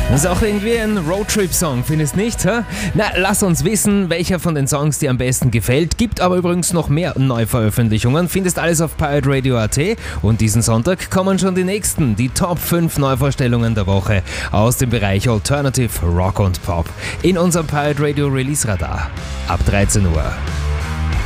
Das ist auch irgendwie ein Roadtrip-Song, findest du nicht? Hä? Na, lass uns wissen, welcher von den Songs dir am besten gefällt. Gibt aber übrigens noch mehr Neuveröffentlichungen. Findest alles auf pirateradio.at. Und diesen Sonntag kommen schon die nächsten, die Top 5 Neuvorstellungen der Woche aus dem Bereich Alternative, Rock und Pop in unserem Pirate Radio Release Radar ab 13 Uhr.